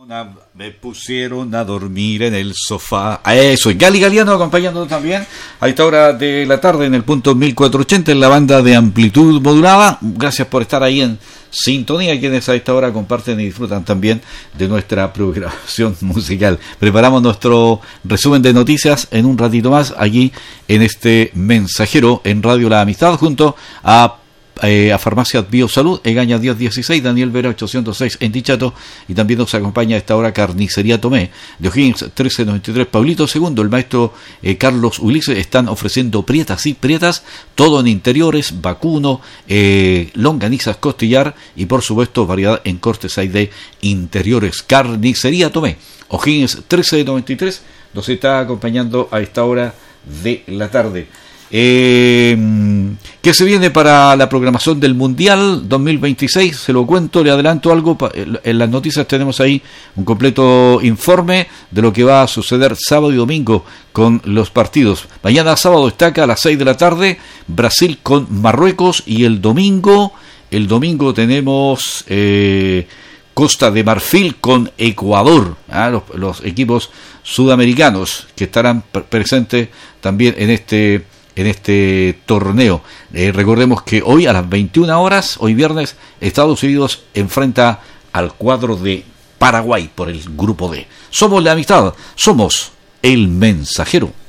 Me pusieron a dormir en el sofá. A eso, y Gali Galiano acompañándonos también a esta hora de la tarde en el punto 1480 en la banda de amplitud modulada. Gracias por estar ahí en sintonía, quienes a esta hora comparten y disfrutan también de nuestra programación musical. Preparamos nuestro resumen de noticias en un ratito más, allí en este mensajero en Radio La Amistad, junto a Farmacias Biosalud, Egaña 1016, Daniel Vera 806 en Dichato, y también nos acompaña a esta hora Carnicería Tomé de O'Higgins 1393, Pablito II, el maestro Carlos Ulises. Están ofreciendo prietas, todo en interiores, vacuno, longanizas, costillar y por supuesto variedad en cortes hay de interiores. Carnicería Tomé, O'Higgins 1393, nos está acompañando a esta hora de la tarde. ¿Qué se viene para la programación del Mundial 2026? Se lo cuento, le adelanto algo. En las noticias tenemos ahí un completo informe de lo que va a suceder sábado y domingo con los partidos. Mañana sábado destaca a las 6 de la tarde Brasil con Marruecos, y el domingo tenemos Costa de Marfil con Ecuador, los equipos sudamericanos que estarán presentes también en este torneo. Recordemos que hoy a las 21 horas, hoy viernes, Estados Unidos enfrenta al cuadro de Paraguay por el grupo D. Somos la amistad, somos el mensajero.